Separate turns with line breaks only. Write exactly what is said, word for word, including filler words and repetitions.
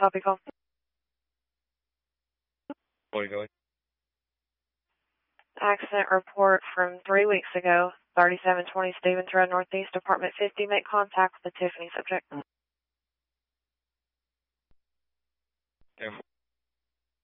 copy call.
Where are you going?
Accident report from three weeks ago, thirty-seven twenty Stevens Road Northeast, Apartment fifty. Make contact with the Tiffany subject.